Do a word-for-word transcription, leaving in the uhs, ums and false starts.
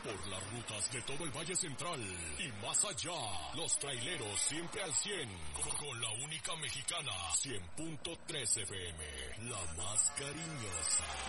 por las rutas de todo el Valle Central y más allá. Los traileros siempre al cien, con la única mexicana, cien punto tres F M, la más cariñosa.